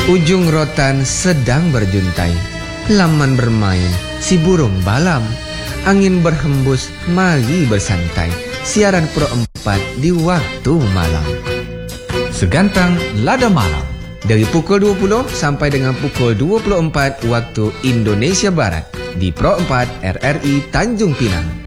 Ujung rotan sedang berjuntai, laman bermain, si burung balam. Angin berhembus, mari bersantai. Siaran Pro 4 di waktu malam. Segantang Lada Malam. Dari pukul 20 sampai dengan pukul 24 waktu Indonesia Barat. Di Pro 4 RRI Tanjung Pinang.